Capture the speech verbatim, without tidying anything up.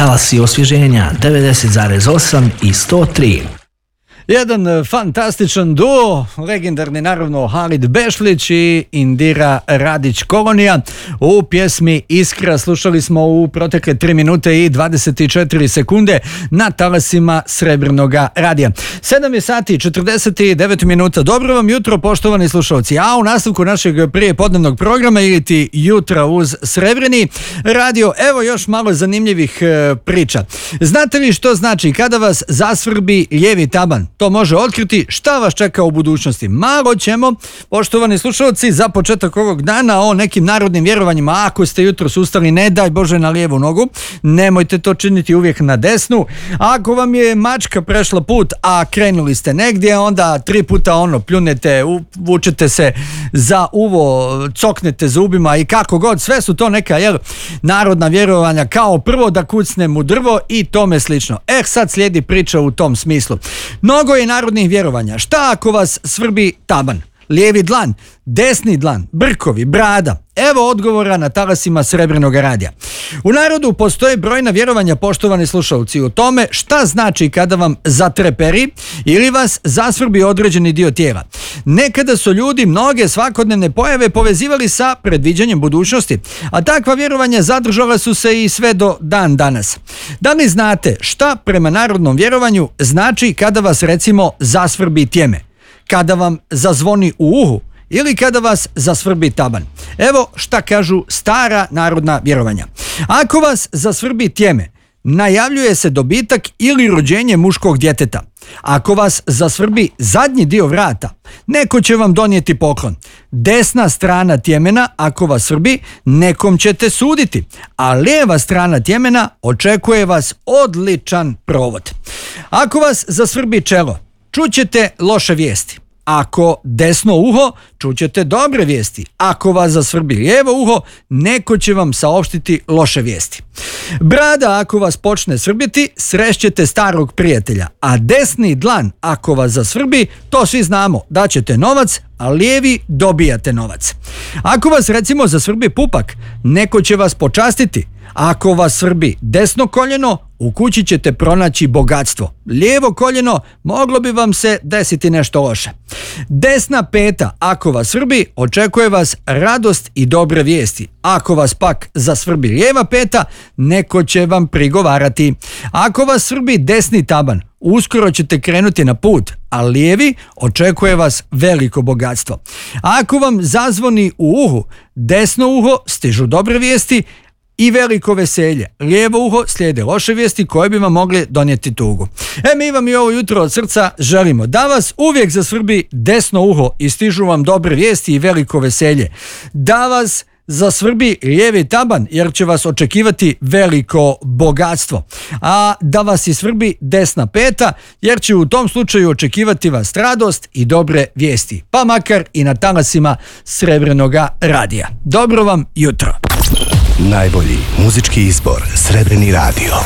Talasi osvježenja devedeset zarez osam i sto tri. Jedan fantastičan duo, legendarni naravno Halid Bešlić i Indira Radić-Kolonija. U pjesmi Iskra slušali smo u protekle tri minute i dvadeset četiri sekunde na talasima Srebrnoga radija. sedam je sati i četrdeset devet minuta. Dobro vam jutro, poštovani slušalci. A u nastavku našeg prijepodnevnog programa ili ti Jutra uz Srebreni radio, evo još malo zanimljivih e, priča. Znate li što znači kada vas zasvrbi lijevi taban? To može otkriti šta vas čeka u budućnosti. Malo ćemo, poštovani slušalci, za početak ovog dana o nekim narodnim vjerovanjima. Ako ste jutros ustali, ne daj Bože, na lijevu nogu, nemojte to činiti, uvijek na desnu. Ako vam je mačka prešla put, a krenuli ste negdje, onda tri puta ono pljunete, vučete se za uvo, coknete zubima i kako god, sve su to neka jel, narodna vjerovanja, kao prvo da kucnem u drvo i tome slično. Eh, sad slijedi priča u tom smislu. Mnogo je narodnih vjerovanja. Šta ako vas svrbi taban? Lijevi dlan, desni dlan, brkovi, brada. Evo odgovora na talasima Srebrnog radija. U narodu postoje brojna vjerovanja, poštovani slušalci, u tome šta znači kada vam zatreperi ili vas zasvrbi određeni dio tijela. Nekada su ljudi mnoge svakodnevne pojave povezivali sa predviđanjem budućnosti, a takva vjerovanja zadržala su se i sve do dan danas. Da li znate šta prema narodnom vjerovanju znači kada vas recimo zasvrbi tjeme? Kada vam zazvoni u uhu ili kada vas zasvrbi taban? Evo šta kažu stara narodna vjerovanja. Ako vas zasvrbi tjeme, najavljuje se dobitak ili rođenje muškog djeteta. Ako vas zasvrbi zadnji dio vrata, neko će vam donijeti poklon. Desna strana tjemena, ako vas svrbi, nekom ćete suditi, a lijeva strana tjemena očekuje vas odličan provod. Ako vas zasvrbi čelo, čućete loše vijesti. Ako desno uho, čućete dobre vijesti. Ako vas zasvrbi lijevo uho, neko će vam saopštiti loše vijesti. Brada, ako vas počne svrbiti, srešćete starog prijatelja. A desni dlan, ako vas zasvrbi, to svi znamo, daćete novac, a lijevi dobijate novac. Ako vas recimo zasvrbi pupak, neko će vas počastiti. Ako vas svrbi desno koljeno, u kući ćete pronaći bogatstvo. Lijevo koljeno, moglo bi vam se desiti nešto loše. Desna peta, ako vas svrbi, očekuje vas radost i dobre vijesti. Ako vas pak zasvrbi lijeva peta, neko će vam prigovarati. Ako vas svrbi desni taban, uskoro ćete krenuti na put, a lijevi očekuje vas veliko bogatstvo. Ako vam zazvoni u uhu, desno uho, stižu dobre vijesti i veliko veselje. Lijevo uho, slijede loše vijesti koje bi vam mogli donijeti tugu. E, mi vam i ovo jutro od srca želimo da vas uvijek zasvrbi desno uho i stižu vam dobre vijesti i veliko veselje. Da vas zasvrbi lijevi taban, jer će vas očekivati veliko bogatstvo. A da vas i svrbi desna peta, jer će u tom slučaju očekivati vas radost i dobre vijesti. Pa makar i na talasima Srebrnoga radija. Dobro vam jutro. Najbolji muzički izbor Srebreni radio.